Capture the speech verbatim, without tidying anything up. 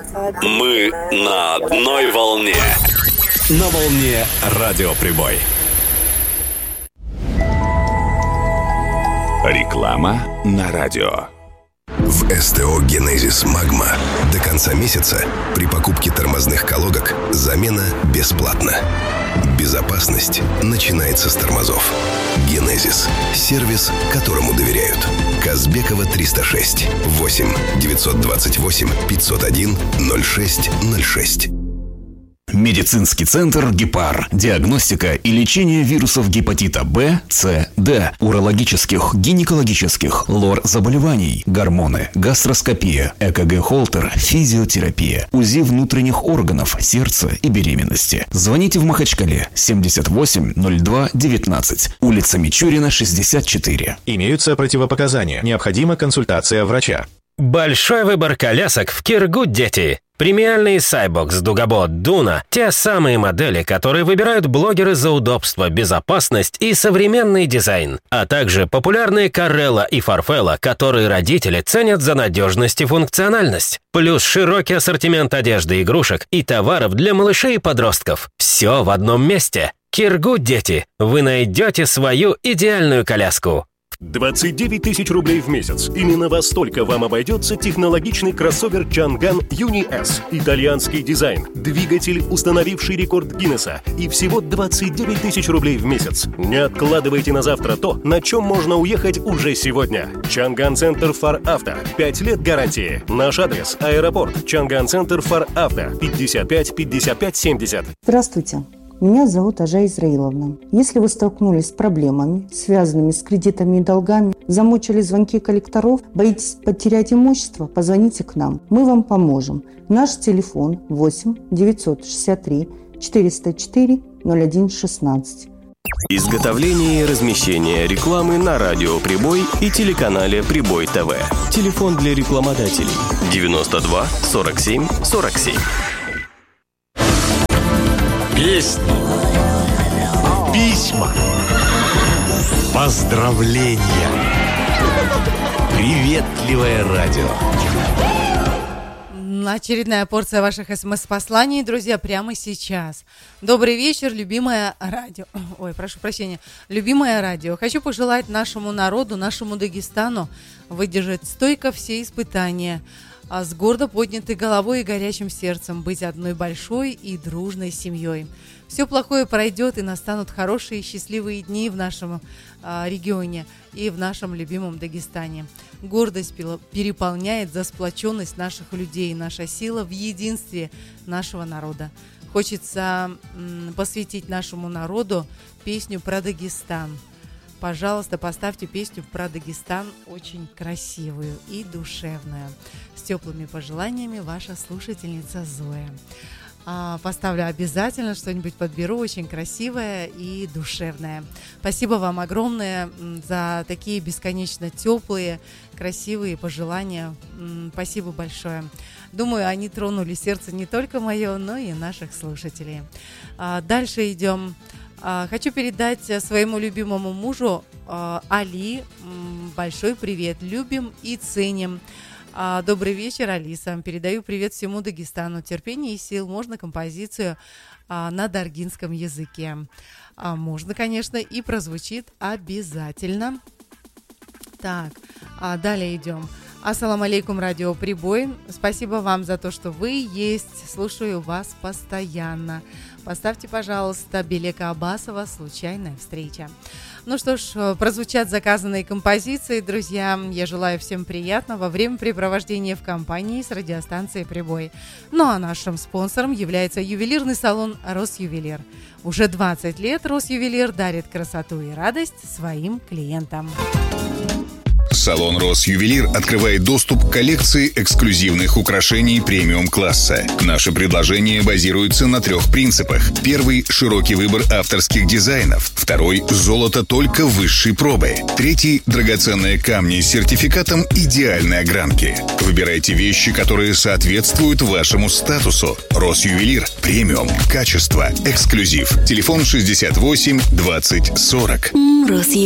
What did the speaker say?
Мы на одной волне. На волне Радиоприбой. Реклама на радио. В СТО «Генезис Магма» до конца месяца при покупке тормозных колодок замена бесплатна. Безопасность начинается с тормозов. «Генезис» – сервис, которому доверяют. Казбекова триста шесть. восемь девятьсот двадцать восемь пятьсот один ноль шесть ноль шесть. Медицинский центр «Гепар». Диагностика и лечение вирусов гепатита Б, С, Д, урологических, гинекологических, лор-заболеваний, гормоны, гастроскопия, ЭКГ-холтер, физиотерапия, УЗИ внутренних органов, сердца и беременности. Звоните в Махачкале семьдесят восемь ноль два девятнадцать, улица Мичурина, шестьдесят четыре. Имеются противопоказания. Необходима консультация врача. Большой выбор колясок в Киргуд, дети. Премиальные Cybox, Дугабот, Дуна – те самые модели, которые выбирают блогеры за удобство, безопасность и современный дизайн. А также популярные Карелла и Фарфелла, которые родители ценят за надежность и функциональность. Плюс широкий ассортимент одежды, игрушек и товаров для малышей и подростков. Все в одном месте. Киргуд, дети. Вы найдете свою идеальную коляску. двадцать девять тысяч рублей в месяц. Именно во столько вам обойдется технологичный кроссовер Чанган Юни С. Итальянский дизайн, двигатель, установивший рекорд Гиннесса. И всего двадцать девять тысяч рублей в месяц. Не откладывайте на завтра то, на чем можно уехать уже сегодня. Чанган Центр Фар Авто. пять лет гарантии. Наш адрес – аэропорт. Чанган Центр Фар Авто. пятьдесят пять пятьдесят пять семьдесят. Здравствуйте. Меня зовут Ажа Израиловна. Если вы столкнулись с проблемами, связанными с кредитами и долгами, замучили звонки коллекторов, боитесь потерять имущество, позвоните к нам. Мы вам поможем. Наш телефон восемь девятьсот шестьдесят три четыреста четыре ноль один шестнадцать. Изготовление и размещение рекламы на радио «Прибой» и телеканале «Прибой ТВ». Телефон для рекламодателей девяносто два сорок семь сорок семь. Песни, письма, поздравления, приветливое радио. Очередная порция ваших смс-посланий, друзья, прямо сейчас. Добрый вечер, любимое радио. Ой, прошу прощения. Любимое радио. Хочу пожелать нашему народу, нашему Дагестану выдержать стойко все испытания, а с гордо поднятой головой и горячим сердцем быть одной большой и дружной семьей. Все плохое пройдет, и настанут хорошие и счастливые дни в нашем а, регионе и в нашем любимом Дагестане. Гордость переполняет за сплоченность наших людей, наша сила в единстве нашего народа. Хочется м, посвятить нашему народу песню про Дагестан. Пожалуйста, поставьте песню про Дагестан, очень красивую и душевную. С теплыми пожеланиями, ваша слушательница Зоя. А, поставлю обязательно, что-нибудь подберу, очень красивое и душевное. Спасибо вам огромное за такие бесконечно теплые, красивые пожелания. Спасибо большое. Думаю, они тронули сердце не только мое, но и наших слушателей. А, дальше идем. Хочу передать своему любимому мужу Али большой привет. Любим и ценим. Добрый вечер, Алиса. Передаю привет всему Дагестану. Терпения и сил. Можно композицию на даргинском языке. Можно, конечно, и прозвучит обязательно. Так, далее идем. Ассаламу алейкум, радио Прибой. Спасибо вам за то, что вы есть. Слушаю вас постоянно. Поставьте, пожалуйста, Белека Аббасова «Случайная встреча». Ну что ж, прозвучат заказанные композиции, друзья. Я желаю всем приятного времяпрепровождения в компании с радиостанцией «Прибой». Ну а нашим спонсором является ювелирный салон «Росювелир». Уже двадцать лет «Росювелир» дарит красоту и радость своим клиентам. Салон «Росювелир» открывает доступ к коллекции эксклюзивных украшений премиум-класса. Наши предложения базируются на трех принципах. Первый – широкий выбор авторских дизайнов. Второй – золото только высшей пробы. Третий – драгоценные камни с сертификатом идеальной огранки. Выбирайте вещи, которые соответствуют вашему статусу. «Росювелир» – премиум, качество, эксклюзив. Телефон шестьдесят восемь двадцать сорок.